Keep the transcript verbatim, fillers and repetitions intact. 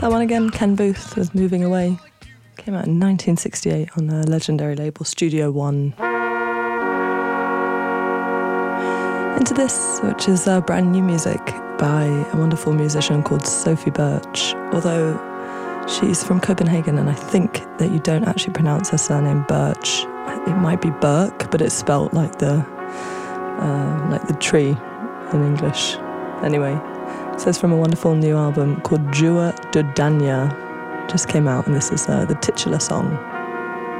That one again, Ken Booth with Moving Away. Came out in nineteen sixty-eight on the legendary label Studio One. Into this, which is uh, brand new music by a wonderful musician called Sophie Birch. Although she's from Copenhagen, and I think that you don't actually pronounce her surname Birch. It might be Burke, but it's spelt like the uh, like the tree in English. Anyway, it says from a wonderful new album called Jua Dodania. Just came out, and this is uh, the titular song.